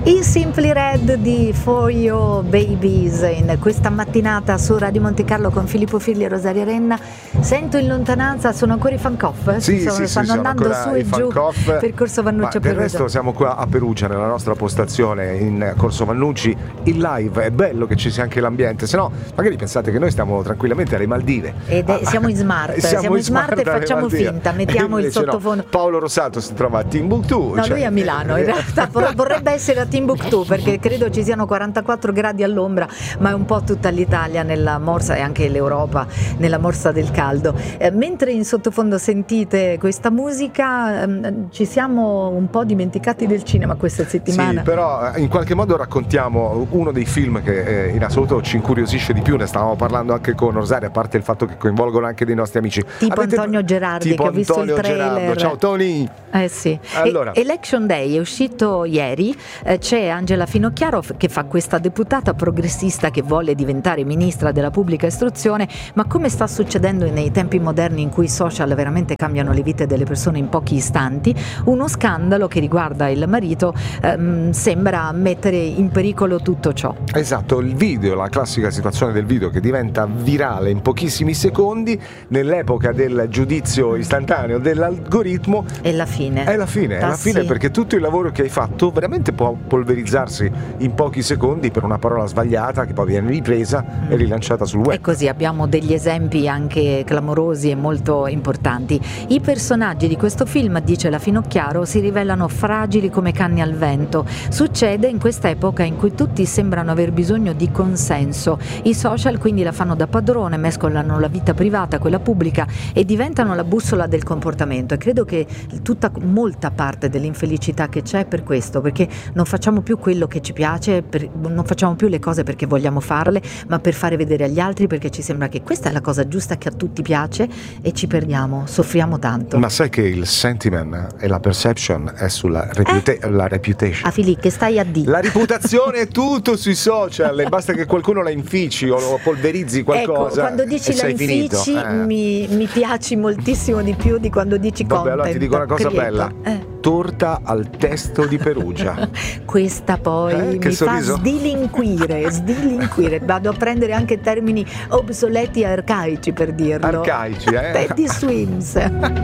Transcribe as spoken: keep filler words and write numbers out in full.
I Simply Red di For Your Babies in questa mattinata su Radio Monte Carlo con Filippo Firli e Rosaria Renna. Sento in lontananza, sono ancora i Fancoff? Sì, sono, sì, stanno sì, andando su e giù per Corso Vannucci a Perugia. Del Perugia. resto siamo qua a Perugia nella nostra postazione in Corso Vannucci in live. È bello che ci sia anche l'ambiente, se no magari pensate che noi stiamo tranquillamente alle Maldive. Ed è, siamo in smart, siamo, siamo in smart, smart e facciamo Maldive. finta, mettiamo il sottofondo. No, Paolo Rosato si trova a Timbuktu. No, cioè... lui è a Milano, in realtà vorrebbe essere a Timbuktu perché credo ci siano quarantaquattro gradi all'ombra, ma è un po' tutta l'Italia nella morsa e anche l'Europa nella morsa del caldo. Eh, mentre in sottofondo sentite questa musica, ehm, ci siamo un po' dimenticati del cinema questa settimana. Sì, però in qualche modo raccontiamo uno dei film che eh, in assoluto ci incuriosisce di più, ne stavamo parlando anche con Rosaria, a parte il fatto che coinvolgono anche dei nostri amici. Tipo Avete... Antonio Gerardi, tipo che ho visto Antonio il trailer. Gerardo. Ciao Tony! Eh sì. Allora. E- Election Day è uscito ieri, eh, c'è Angela Finocchiaro che fa questa deputata progressista che vuole diventare ministra della pubblica istruzione, ma come sta succedendo nei tempi moderni in cui i social veramente cambiano le vite delle persone in pochi istanti, uno scandalo che riguarda il marito ehm, sembra mettere in pericolo tutto ciò. Esatto, il video, la classica situazione del video che diventa virale in pochissimi secondi nell'epoca del giudizio istantaneo dell'algoritmo. È la fine. È la fine, è la fine, perché tutto il lavoro che hai fatto veramente può polverizzarsi in pochi secondi per una parola sbagliata che poi viene ripresa mm. e rilanciata sul web. E così abbiamo degli esempi anche clamorosi e molto importanti. I personaggi di questo film, dice la Finocchiaro, si rivelano fragili come canne al vento. Succede in quest'epoca in cui tutti sembrano aver bisogno di consenso. I social quindi la fanno da padrone, mescolano la vita privata, quella pubblica e diventano la bussola del comportamento. E credo che tutta molta parte dell'infelicità che c'è è per questo, perché non facciamo più quello che ci piace, per, non facciamo più le cose perché vogliamo farle, ma per fare vedere agli altri, perché ci sembra che questa è la cosa giusta che a tutti piace e ci perdiamo, soffriamo tanto. Ma sai che il sentiment e la perception è sulla reputa- eh? la reputation. Ah, Filì, che stai a dire? La reputazione è tutto sui social, e basta che qualcuno la infici o polverizzi qualcosa. Ecco, quando dici la infici eh. mi, mi piaci moltissimo di più di quando dici Vabbè, content. Allora ti dico una cosa creator. bella. Eh. Torta al testo di Perugia. Questa poi eh, mi sorriso? fa sdilinquire, sdilinquire. Vado a prendere anche termini obsoleti e arcaici per dirlo. Arcaici, eh? Teddy Swims.